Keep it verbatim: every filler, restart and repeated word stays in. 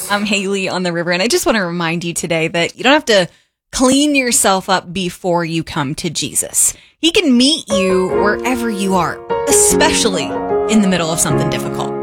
I'm Haley on the river, and I just want to remind you today that you don't have to clean yourself up before you come to Jesus. He can meet you wherever you are, especially in the middle of something difficult.